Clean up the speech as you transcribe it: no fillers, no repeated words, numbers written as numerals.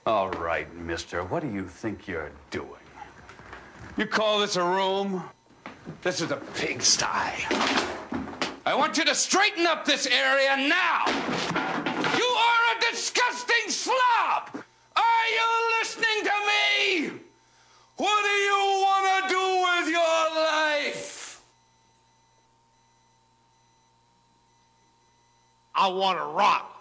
All right, mister, what do you think you're doing? You call this a room? This is a pigsty. I want you to straighten up this area now. You are a disgusting slob. Are you listening to me? What do you want to do with your life? I want to rock.